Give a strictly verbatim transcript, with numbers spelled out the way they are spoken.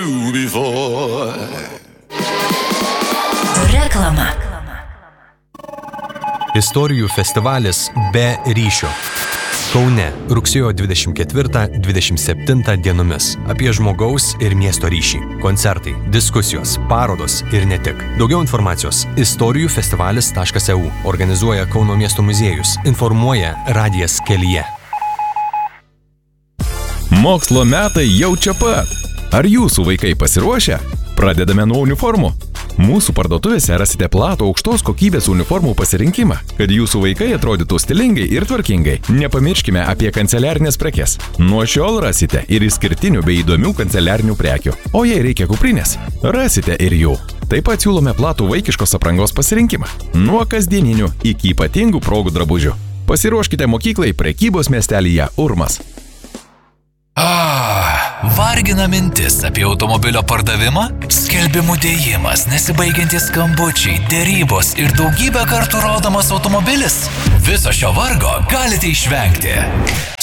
Reklama. Istorijų festivalis Be ryšio. Kaune rugsėjo dvidešimt ketvirtą - dvidešimt septintą dienomis apie žmogaus ir miesto ryšį. Koncertai, diskusijos, parodos ir ne tik. Daugiau informacijos istorijų festivalis taškas e u. Organizuoja Kauno miesto muziejus. Informuoja Radijas Kelyje. Mokslo metai jau čia pat. Ar jūsų vaikai pasiruošę? Pradedame nuo uniformų. Mūsų parduotuvėse rasite platų aukštos kokybės uniformų pasirinkimą, kad jūsų vaikai atrodytų stilingai ir tvarkingai. Nepamirškime apie kanceliarinės prekes. Nuo šiol rasite ir išskirtinių bei įdomių kanceliarinių prekių. O jei reikia kuprinės, rasite ir jų. Taip pat siūlome platų vaikiškos aprangos pasirinkimą. Nuo kasdieninių iki ypatingų progų drabužių. Pasiruoškite mokyklai prekybos miestelyje Urmas. Ah, vargina mintis apie automobilio pardavimą, skelbimų dėjimas, nesibaigiantys skambučiai, dėrybos ir daugybę kartų rodomas automobilis. Viso šio vargo galite išvengti.